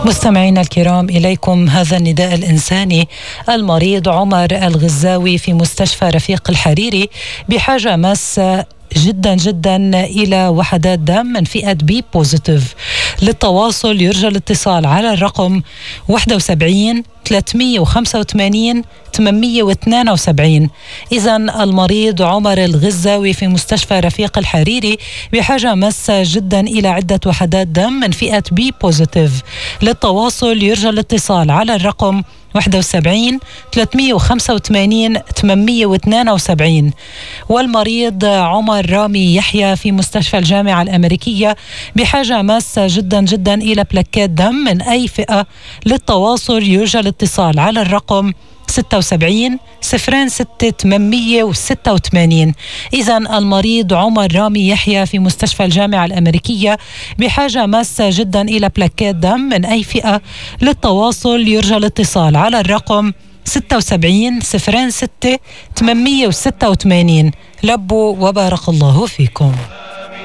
مستمعينا الكرام، إليكم هذا النداء الإنساني. المريض عمر الغزاوي في مستشفى رفيق الحريري بحاجة ماسة جدا إلى وحدات دم من فئة بي بوزيتيف. للتواصل يرجى الاتصال على الرقم 71 385 872. إذن المريض عمر الغزاوي في مستشفى رفيق الحريري بحاجة ماسة جدا إلى عدة وحدات دم من فئة بي بوزيتيف. للتواصل يرجى الاتصال على الرقم 71 385 872. والمريض عمر رامي يحيى في مستشفى الجامعة الأمريكية بحاجة ماسة جدا إلى بلاكات دم من أي فئة. للتواصل يرجى الاتصال على الرقم 76 06 886. إذن المريض عمر رامي يحيى في مستشفى الجامعة الأمريكية بحاجة ماسة جدا إلى بلاكات دم من أي فئة. للتواصل يرجى الاتصال على الرقم 76 06 886. لبوا وبارك الله فيكم.